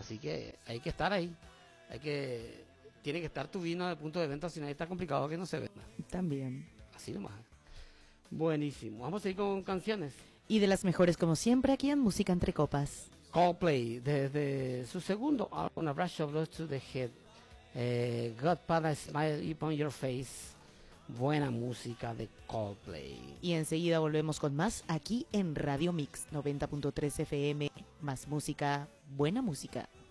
Así que hay que estar ahí. Tiene que estar tu vino de punto de venta, si no está complicado que no se venda. También. Así nomás. Buenísimo. Vamos a ir con canciones. Y de las mejores como siempre aquí en Música Entre Copas. Coldplay, desde su segundo álbum, A Rush of Blood to the Head. God Put a Smile Upon Your Face. Buena música de Coldplay. Y enseguida volvemos con más aquí en Radio Mix 90.3 FM. Más música, buena música.